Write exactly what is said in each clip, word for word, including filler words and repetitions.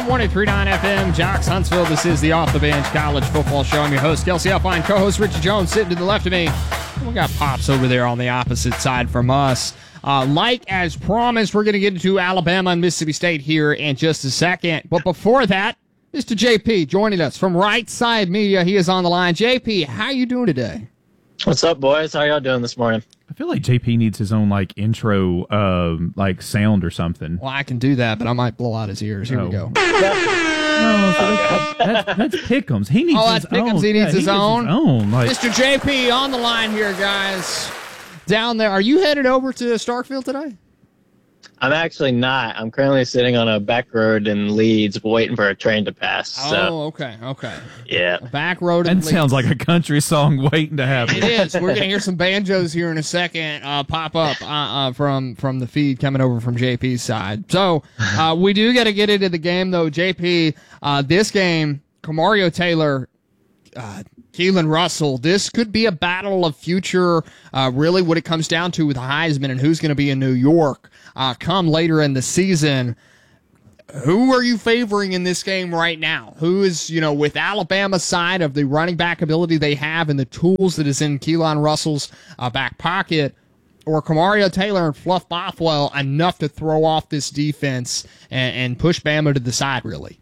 FM, one oh three point nine F M, Jocks, Huntsville. This is the Off the Bench College Football Show. I'm your host, Kelsey Alfine, co-host Richie Jones, sitting to the left of me. We got Pops over there on the opposite side from us. Uh, like as promised, we're going to get into Alabama and Mississippi State here in just a second. But before that, Mister J P joining us from Right Side Media. He is on the line. J P, how you doing today? What's up, boys? How y'all doing this morning? I feel like J P needs his own like intro, um, like sound or something. Well, I can do that, but I might blow out his ears. Here oh. we go. No, so that's, that's, that's Pick'ems. He needs oh, his that's Pick'ems. own. He needs yeah, his he own. His own. Like, Mister J P on the line here, guys. Down there, are you headed over to Starkville today? I'm actually not. I'm currently sitting on a back road in Leeds waiting for a train to pass. So. Oh, okay, okay. Yeah. A back road in That Leeds. Sounds like a country song waiting to happen. It is. We're going to hear some banjos here in a second uh, pop up uh, uh, from, from the feed coming over from J P's side. So uh, we do got to get into the game, though. J P, uh, this game, Kamario Taylor, uh, Keelan Russell, this could be a battle of future, uh, really what it comes down to with Heisman and who's going to be in New York uh, come later in the season. Who are you favoring in this game right now? Who is, you know, with Alabama's side of the running back ability they have and the tools that is in Keelan Russell's uh, back pocket, or Kamario Taylor and Fluff Bothwell enough to throw off this defense and, and push Bama to the side, really?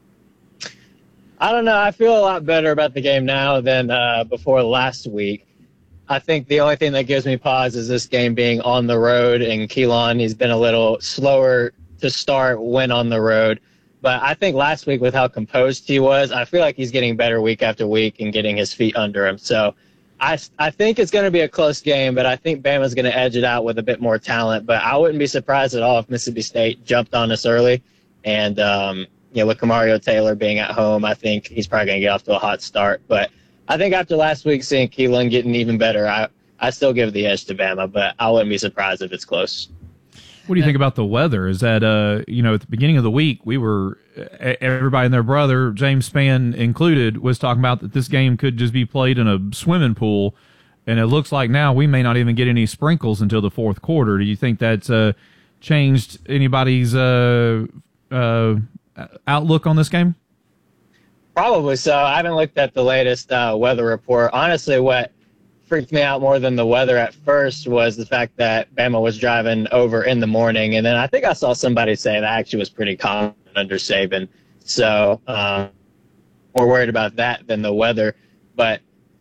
I don't know. I feel a lot better about the game now than uh, before last week. I think the only thing that gives me pause is this game being on the road, and Keelan, he's been a little slower to start when on the road. But I think last week with how composed he was, I feel like he's getting better week after week and getting his feet under him. So I, I think it's going to be a close game, but I think Bama's going to edge it out with a bit more talent. But I wouldn't be surprised at all if Mississippi State jumped on us early. And, um, you know, with Kamario Taylor being at home, I think he's probably going to get off to a hot start. But I think after last week, seeing Keelan getting even better, I, I still give the edge to Bama, but I wouldn't be surprised if it's close. What do you think about the weather? Is that, uh, you know, at the beginning of the week, we were, everybody and their brother, James Spann included, was talking about that this game could just be played in a swimming pool. And it looks like now we may not even get any sprinkles until the fourth quarter. Do you think that's uh, changed anybody's uh, uh, outlook on this game? Probably so. I haven't looked at the latest uh, weather report. Honestly, what freaked me out more than the weather at first was the fact that Bama was driving over in the morning. And then I think I saw somebody say that actually was pretty common under Saban. So um, more worried about that than the weather. But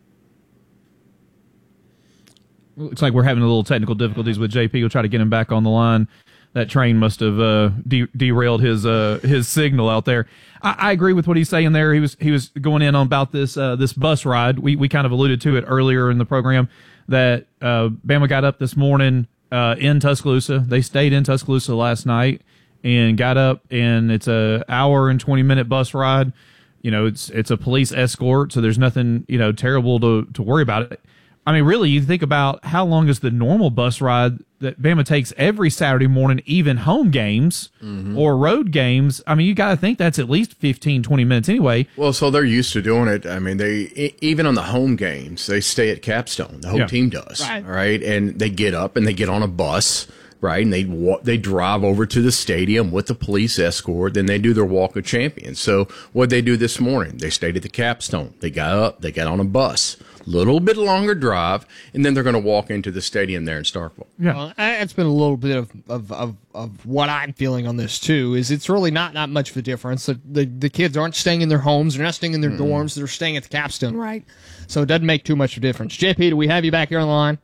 looks like we're having a little technical difficulties with J P. We'll try to get him back on the line. That train must have uh, de- derailed his uh, his signal out there. I-, I agree with what he's saying there. He was he was going in on about this uh, this bus ride. We we kind of alluded to it earlier in the program that uh, Bama got up this morning uh, in Tuscaloosa. They stayed in Tuscaloosa last night and got up, and it's a hour and twenty minute bus ride. You know, it's it's a police escort, so there's nothing you know terrible to to worry about it. I mean, really, you think about how long is the normal bus ride that Bama takes every Saturday morning, even home games mm-hmm. or road games. I mean, you got to think that's at least fifteen, twenty minutes anyway. Well, so they're used to doing it. I mean, they even on the home games, they stay at Capstone. The whole yeah. team does, right. right? And they get up and they get on a bus, right? And they walk, they drive over to the stadium with the police escort. Then they do their Walk of Champions. So what they do this morning? They stayed at the Capstone. They got up. They got on a bus. Little bit longer drive, and then they're going to walk into the stadium there in Starkville. Yeah, well, it's been a little bit of, of, of, of what I'm feeling on this too. Is it's really not not much of a difference. The the, the kids aren't staying in their homes, they're not staying in their mm. dorms, they're staying at the Capstone, right? So it doesn't make too much of a difference. J P, do we have you back here on the line?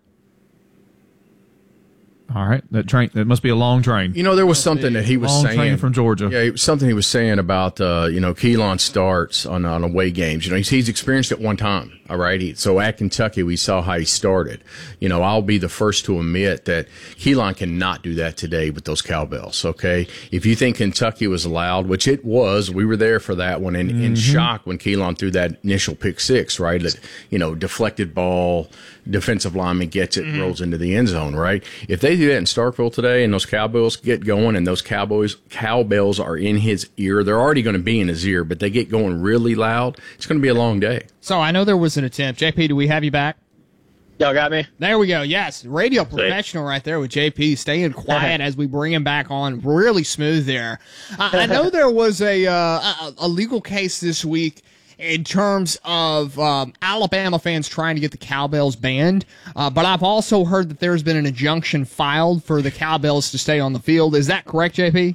All right, that train that must be a long train. You know, there was something that he was long saying train from Georgia. Yeah, it was something he was saying about uh, you know Keelan starts on on away games. You know, he's, he's experienced it one time. All right, he, so at Kentucky we saw how he started. You know, I'll be the first to admit that Keelan cannot do that today with those cowbells. Okay, if you think Kentucky was loud, which it was, we were there for that one, and mm-hmm. in shock when Keelan threw that initial pick six. Right, that you know deflected ball, defensive lineman gets it, mm-hmm. rolls into the end zone. Right, if they do that in Starkville today and those cowbells get going and those cowboys cowbells are in his ear, they're already going to be in his ear, but they get going really loud, it's going to be a long day. So I know there was an attempt. J P, do we have you back? Y'all got me? There we go. Yes, radio professional right there with J P staying quiet as we bring him back on. Really smooth there. I, I know there was a, uh, a a legal case this week in terms of um, Alabama fans trying to get the cowbells banned, uh, but I've also heard that there's been an injunction filed for the cowbells to stay on the field. Is that correct, J P?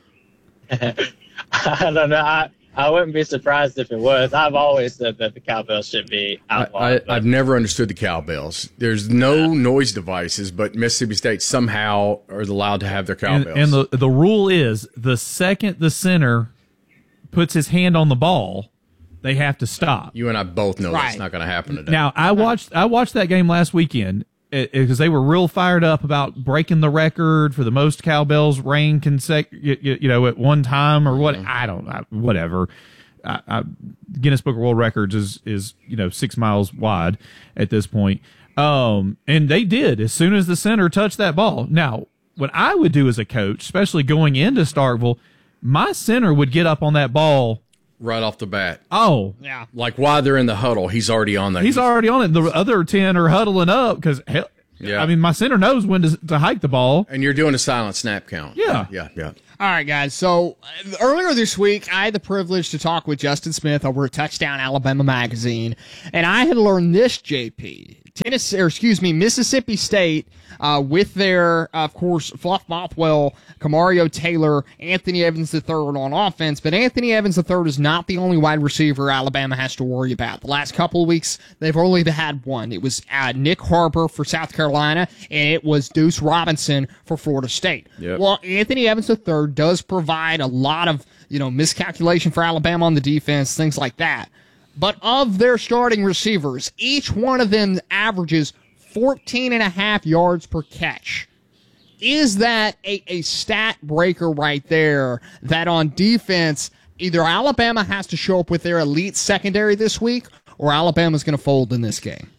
I don't know. I, I wouldn't be surprised if it was. I've always said that the cowbells should be outlawed. I, I, I've never understood the cowbells. There's no yeah. noise devices, but Mississippi State somehow are allowed to have their cowbells. And, and the the rule is the second the center puts his hand on the ball, they have to stop. You and I both know right. that's not going to happen today. Now, I watched I watched that game last weekend because they were real fired up about breaking the record for the most cowbells rang consec- you, you know, at one time or what. Mm-hmm. I don't know, whatever. I, I, Guinness Book of World Records is, is, you know, six miles wide at this point. Um, and they did as soon as the center touched that ball. Now, what I would do as a coach, especially going into Starkville, my center would get up on that ball right off the bat. Oh. Yeah. Like while they're in the huddle, he's already on that. He's already on it. The other ten are huddling up because, yeah. I mean, my center knows when to, to hike the ball. And you're doing a silent snap count. Yeah. Yeah, yeah. All right, guys. So uh, earlier this week, I had the privilege to talk with Justin Smith over at Touchdown Alabama Magazine, and I had learned this, J P. Tennessee, or excuse me, Mississippi State, uh, with their, of course, Fluff Bothwell, Kamario Taylor, Anthony Evans the third on offense, but Anthony Evans the third is not the only wide receiver Alabama has to worry about. The last couple of weeks, they've only had one. It was uh, Nick Harbor for South Carolina, and it was Deuce Robinson for Florida State. Yep. Well, Anthony Evans the third does provide a lot of, you know, miscalculation for Alabama on the defense, things like that. But of their starting receivers, each one of them averages fourteen and a half yards per catch. Is that a, a stat breaker right there that on defense, either Alabama has to show up with their elite secondary this week or Alabama's going to fold in this game?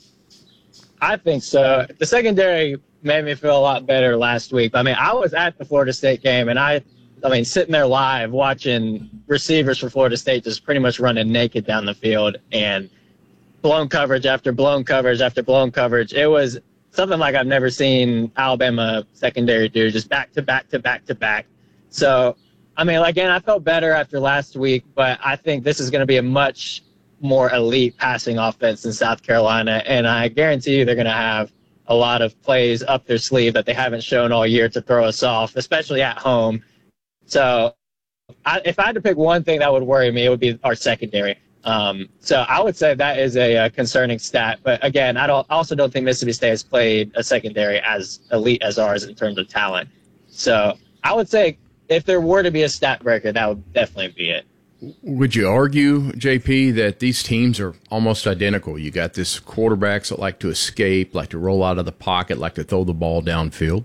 I think so. The secondary made me feel a lot better last week. I mean, I was at the Florida State game, and I I mean, sitting there live watching receivers for Florida State just pretty much running naked down the field and blown coverage after blown coverage after blown coverage. It was something like I've never seen Alabama secondary do, just back to back to back to back. So, I mean, again, I felt better after last week, but I think this is going to be a much more elite passing offense in South Carolina, and I guarantee you they're going to have a lot of plays up their sleeve that they haven't shown all year to throw us off, especially at home. So I, if I had to pick one thing that would worry me, it would be our secondary. Um, so I would say that is a, a concerning stat. But again, I don't I also don't think Mississippi State has played a secondary as elite as ours in terms of talent. So I would say if there were to be a stat breaker, that would definitely be it. Would you argue, J P, that these teams are almost identical? You got this quarterbacks that like to escape, like to roll out of the pocket, like to throw the ball downfield?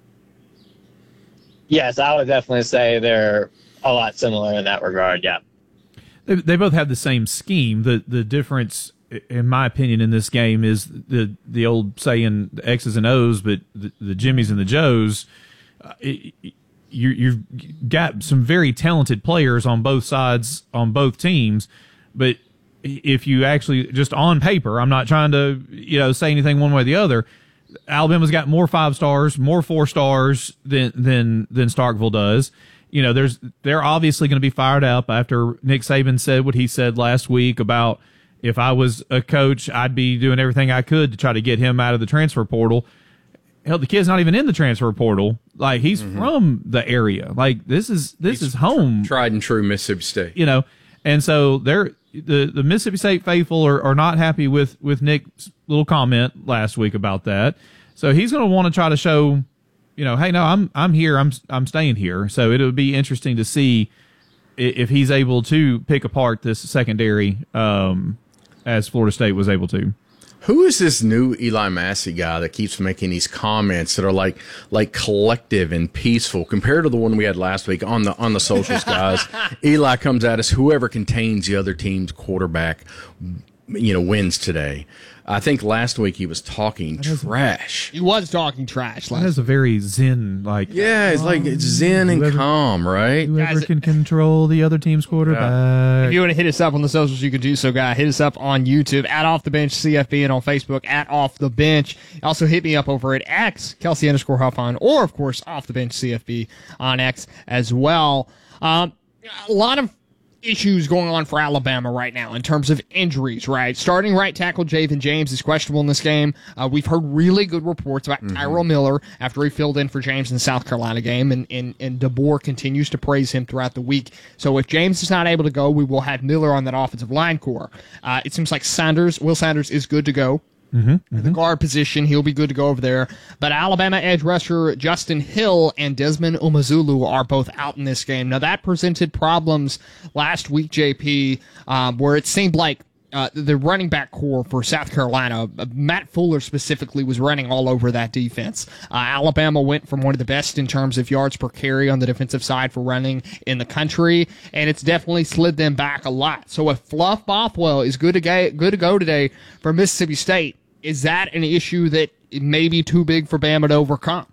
Yes, I would definitely say they're a lot similar in that regard, yeah. They, they both have the same scheme. The the difference, in my opinion, in this game is the the old saying, the X's and O's, but the, the Jimmies and the Joes. Uh, it, you, you've got some very talented players on both sides, on both teams, but if you actually, just on paper, I'm not trying to, you know, say anything one way or the other, Alabama's got more five stars, more four stars than than than Starkville does. You know, there's they're obviously going to be fired up after Nick Saban said what he said last week about if I was a coach, I'd be doing everything I could to try to get him out of the transfer portal. Hell, the kid's not even in the transfer portal. Like, he's mm-hmm. from the area. Like, this is this he's is home. Tried and true Mississippi State. You know, and so they're the the Mississippi State faithful are, are not happy with with Nick's little comment last week about that. So he's going to want to try to show, you know, hey, no, I'm I'm here. I'm I'm staying here. So it'll be interesting to see if he's able to pick apart this secondary um, as Florida State was able to. Who is this new Eli Massey guy that keeps making these comments that are like like collective and peaceful compared to the one we had last week on the on the socials, guys? Eli comes at us, whoever contains the other team's quarterback you know, wins today. I think last week he was talking trash. He was talking trash last That is a very zen, like. Yeah, it's like it's zen and whoever- calm, right? Whoever Guys, can control the other team's quarterback. If you want to hit us up on the socials, you can do so, guy. Hit us up on YouTube, at Off the Bench C F B, and on Facebook, at Off the Bench. Also, hit me up over at X, Kelsey underscore Huffon, or, of course, Off the Bench C F B on X as well. Um, a lot of issues going on for Alabama right now in terms of injuries, right? Starting right tackle Javen James is questionable in this game. Uh, we've heard really good reports about mm-hmm. Tyrell Miller after he filled in for James in the South Carolina game, and, and, and DeBoer continues to praise him throughout the week. So if James is not able to go, we will have Miller on that offensive line core. Uh, it seems like Sanders, Will Sanders is good to go. Mm-hmm, mm-hmm. The guard position, he'll be good to go over there. But Alabama edge rusher Justin Hill and Desmond Umazulu are both out in this game. Now, that presented problems last week, J P, um, where it seemed like uh, the running back core for South Carolina, uh, Matt Fuller specifically, was running all over that defense. Uh, Alabama went from one of the best in terms of yards per carry on the defensive side for running in the country, and it's definitely slid them back a lot. So if Fluff Bothwell is good to, ga- good to go today for Mississippi State, is that an issue that may be too big for Bama to overcome?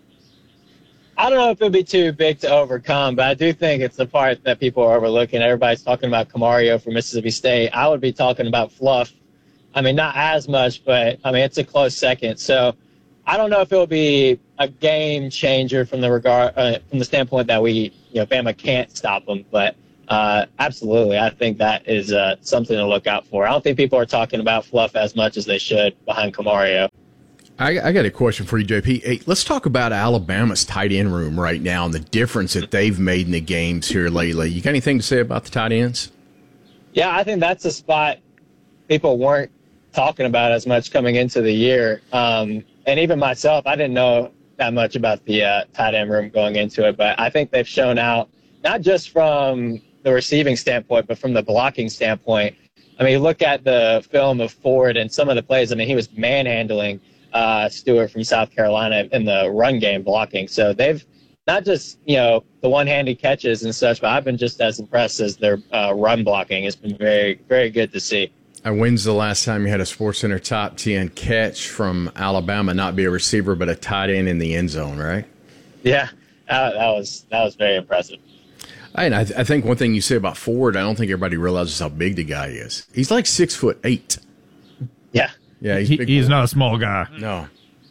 I don't know if it'd be too big to overcome, but I do think it's the part that people are overlooking. Everybody's talking about Camario for Mississippi State. I would be talking about Fluff. I mean, not as much, but, I mean, it's a close second. So I don't know if it'll be a game changer from the regard uh, from the standpoint that we, you know, Bama can't stop them, but Uh, absolutely. I think that is uh, something to look out for. I don't think people are talking about Fluff as much as they should behind Camario. I, I got a question for you, J P. Hey, let's talk about Alabama's tight end room right now and the difference that they've made in the games here lately. You got anything to say about the tight ends? Yeah, I think that's a spot people weren't talking about as much coming into the year. Um, and even myself, I didn't know that much about the uh, tight end room going into it, but I think they've shown out, not just from the receiving standpoint, but from the blocking standpoint. I mean, look at the film of Ford and some of the plays. I mean, he was manhandling uh, Stewart from South Carolina in the run game blocking. So they've not just, you know, the one-handed catches and such, but I've been just as impressed as their uh, run blocking. It's been very, very good to see. And when's the last time you had a SportsCenter top ten catch from Alabama, not be a receiver, but a tight end in the end zone, right? Yeah, that, that was that was very impressive. And I, th- I think one thing you say about Ford, I don't think everybody realizes how big the guy is. He's like six foot eight. Yeah. Yeah, he's he, big. He's not a small guy. No.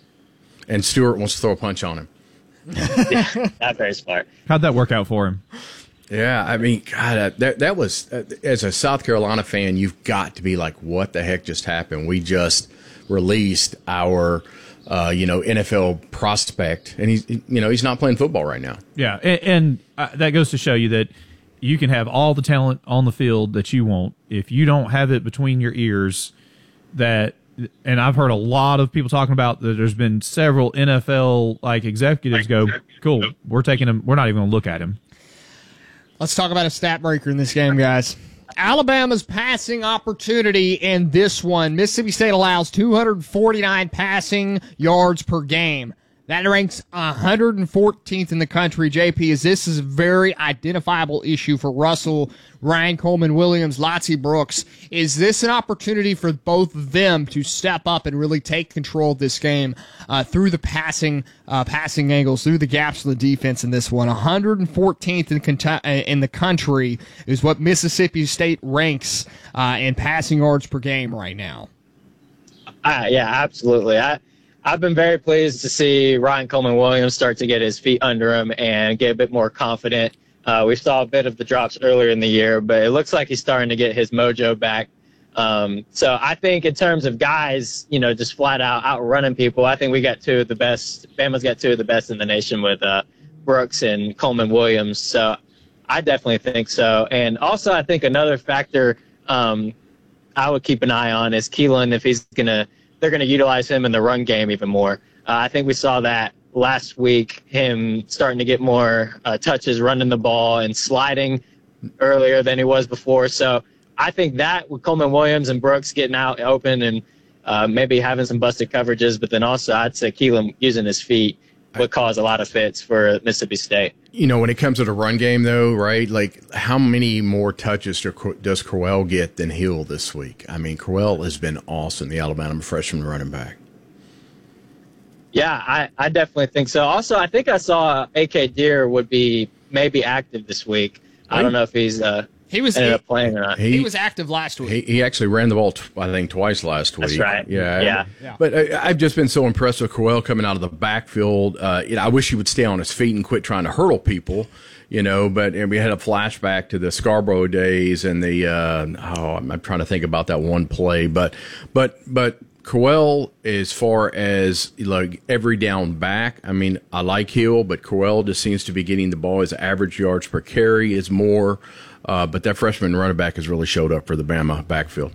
And Stewart wants to throw a punch on him. Yeah, not very smart. How'd that work out for him? Yeah, I mean, God, uh, that that was, uh, as a South Carolina fan, you've got to be like, what the heck just happened? We just released our, uh, you know, N F L prospect, and he's, you know, he's not playing football right now. Yeah, and, and uh, that goes to show you that you can have all the talent on the field that you want. If you don't have it between your ears, that, and I've heard a lot of people talking about that there's been several N F L like executives go, cool, we're taking him, we're not even going to look at him. Let's talk about a stat breaker in this game, guys. Alabama's passing opportunity in this one. Mississippi State allows two hundred forty-nine passing yards per game. That ranks one hundred fourteenth in the country, J P, as this is a very identifiable issue for Russell, Ryan Coleman Williams, Lotzie Brooks. Is this an opportunity for both of them to step up and really take control of this game uh, through the passing uh, passing angles, through the gaps of the defense in this one? one hundred fourteenth in, in the country is what Mississippi State ranks uh, in passing yards per game right now. Uh, yeah, absolutely. I I've been very pleased to see Ryan Coleman Williams start to get his feet under him and get a bit more confident. Uh, we saw a bit of the drops earlier in the year, but it looks like he's starting to get his mojo back. Um, so I think in terms of guys, you know, just flat out outrunning people, I think we got two of the best. Bama's got two of the best in the nation with uh, Brooks and Coleman Williams. So I definitely think so. And also I think another factor um, I would keep an eye on is Keelan, if he's going to – they're going to utilize him in the run game even more. Uh, I think we saw that last week, him starting to get more uh, touches, running the ball and sliding earlier than he was before. So I think that with Coleman Williams and Brooks getting out open and uh, maybe having some busted coverages, but then also I'd say Keelan using his feet would cause a lot of fits for Mississippi State. You know, when it comes to the run game, though, right, like how many more touches does Crowell get than Hill this week? I mean, Crowell has been awesome, the Alabama freshman running back. Yeah, I, I definitely think so. Also, I think I saw A K Deer would be maybe active this week. I don't know if he's uh, he was, ended he, up playing or not. He, he was active last week. He, he actually ran the ball, t- I think, twice last week. That's right. Yeah. Yeah. yeah. But I, I've just been so impressed with Crowell coming out of the backfield. Uh, you know, I wish he would stay on his feet and quit trying to hurdle people, you know, but and we had a flashback to the Scarborough days and the, uh, oh, I'm, I'm trying to think about that one play. But, but, but, Crowell, as far as like every down back, I mean, I like Hill, but Crowell just seems to be getting the ball. His average yards per carry is more, uh, but that freshman running back has really showed up for the Bama backfield.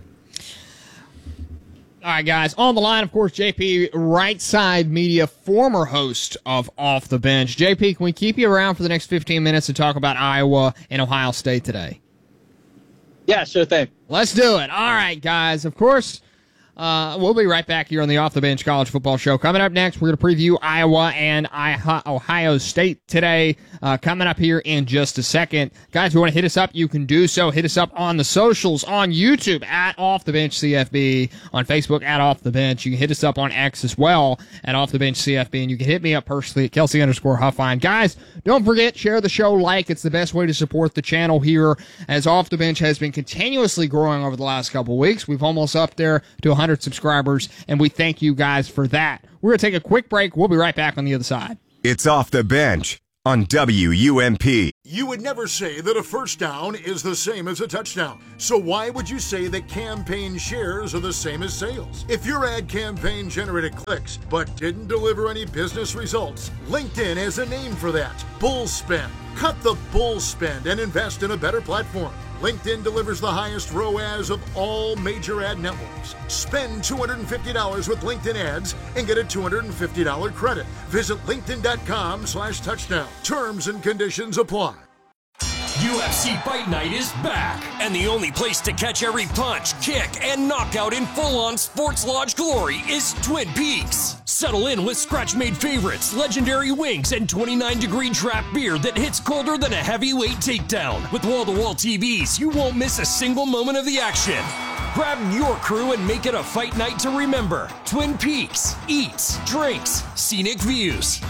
All right, guys. On the line, of course, J P, Right Side Media, former host of Off the Bench. J P, can we keep you around for the next fifteen minutes to talk about Iowa and Ohio State today? Yeah, sure thing. Let's do it. All right, guys. Of course, Uh, we'll be right back here on the Off the Bench College Football Show. Coming up next, we're going to preview Iowa and Ohio State today. Uh, coming up here in just a second. Guys, if you want to hit us up, you can do so. Hit us up on the socials, on YouTube, at Off the Bench C F B, on Facebook, at Off the Bench. You can hit us up on X as well, at Off the Bench C F B, and you can hit me up personally at Kelsey underscore Huffine. Guys, don't forget, share the show, like. It's the best way to support the channel here, as Off the Bench has been continuously growing over the last couple of weeks. We've almost up there to one hundred subscribers, and we thank you guys for that. We're going to take a quick break. We'll be right back on the other side. It's Off the Bench on W U M P. You would never say that a first down is the same as a touchdown. So why would you say that campaign shares are the same as sales? If your ad campaign generated clicks but didn't deliver any business results, LinkedIn has a name for that. Bull spend. Cut the bull spend and invest in a better platform. LinkedIn delivers the highest R O A S of all major ad networks. Spend two hundred fifty dollars with LinkedIn ads and get a two hundred fifty dollars credit. Visit linkedin.com slash touchdown. Terms and conditions apply. U F C Fight Night is back, and the only place to catch every punch, kick, and knockout in full-on Sports Lodge glory is Twin Peaks. Settle in with scratch-made favorites, legendary wings, and twenty-nine degree draft beer that hits colder than a heavyweight takedown. With wall-to-wall T Vs, you won't miss a single moment of the action. Grab your crew and make it a fight night to remember. Twin Peaks. Eats, drinks, scenic views.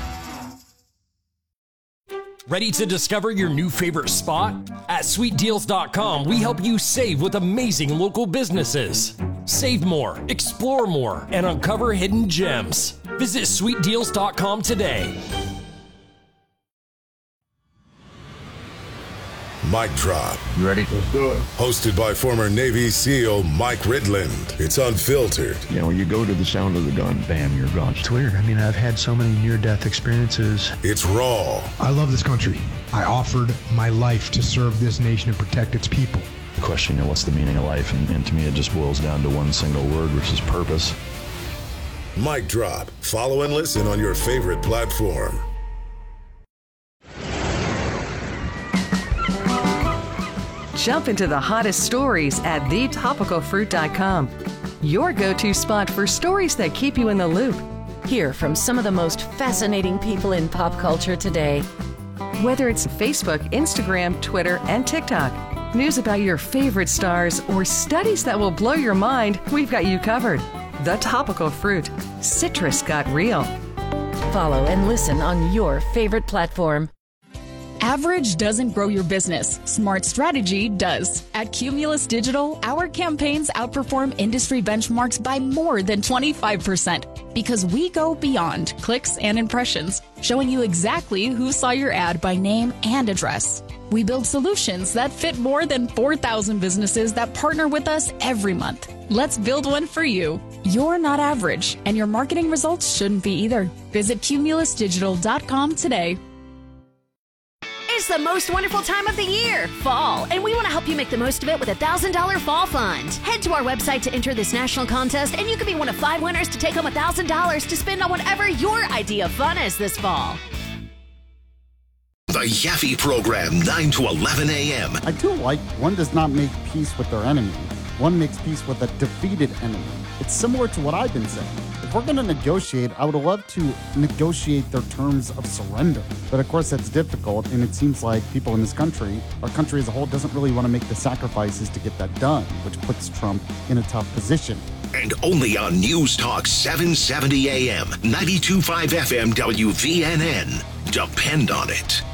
Ready to discover your new favorite spot? At sweet deals dot com, we help you save with amazing local businesses. Save more, explore more, and uncover hidden gems. Visit sweet deals dot com today. Mic Drop. You ready? Let's do it. Hosted by former Navy SEAL Mike Ridland. It's unfiltered. You know, you go to the sound of the gun, bam, you're gone. It's weird. I mean, I've had so many near-death experiences. It's raw. I love this country. I offered my life to serve this nation and protect its people. The question, you know, what's the meaning of life? And, and to me, it just boils down to one single word, which is purpose. Mic Drop. Follow and listen on your favorite platform. Jump into the hottest stories at the topical fruit dot com. Your go-to spot for stories that keep you in the loop. Hear from some of the most fascinating people in pop culture today. Whether it's Facebook, Instagram, Twitter, and TikTok, news about your favorite stars, or studies that will blow your mind, we've got you covered. The Topical Fruit. Citrus got real. Follow and listen on your favorite platform. Average doesn't grow your business. Smart strategy does. At Cumulus Digital, our campaigns outperform industry benchmarks by more than twenty-five percent because we go beyond clicks and impressions, showing you exactly who saw your ad by name and address. We build solutions that fit more than four thousand businesses that partner with us every month. Let's build one for you. You're not average, and your marketing results shouldn't be either. Visit cumulus digital dot com today. It's the most wonderful time of the year, fall, and we want to help you make the most of it with a one thousand dollars Fall Fund. Head to our website to enter this national contest, and you could be one of five winners to take home one thousand dollars to spend on whatever your idea of fun is this fall. The Yaffe Program, nine to eleven a.m. I do like one does not make peace with their enemy. One makes peace with a defeated enemy. It's similar to what I've been saying. if we're going to negotiate, I would love to negotiate their terms of surrender. But of course, that's difficult, and it seems like people in this country, our country as a whole, doesn't really want to make the sacrifices to get that done, which puts Trump in a tough position. And only on News Talk seven seventy A M, ninety-two point five F M W V N N. Depend on it.